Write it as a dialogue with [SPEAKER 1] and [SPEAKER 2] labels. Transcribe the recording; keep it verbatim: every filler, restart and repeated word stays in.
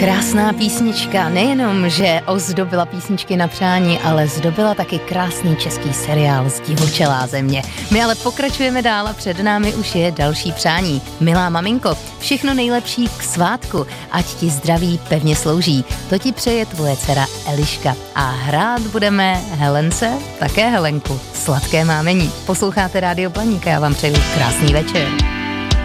[SPEAKER 1] Krásná písnička, nejenom, že ozdobila písničky na přání, ale zdobila taky krásný český seriál Zdivočelá země. My ale pokračujeme dál a před námi už je další přání. Milá maminko, všechno nejlepší k svátku, ať ti zdraví pevně slouží. To ti přeje tvoje dcera Eliška. A hrát budeme Helence, také Helenku. Sladké mámení. Posloucháte Rádio Blaník a já vám přeju krásný večer.